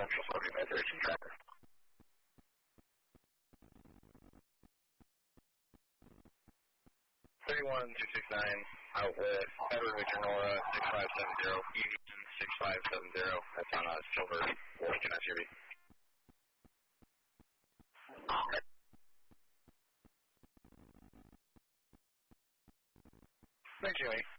Central 40 Mid-13 Tracker. 31269, outlet, Edward Victor Nora, 6570, Union 6570, that's on a silver Lincoln SUV. Thanks, Jimmy.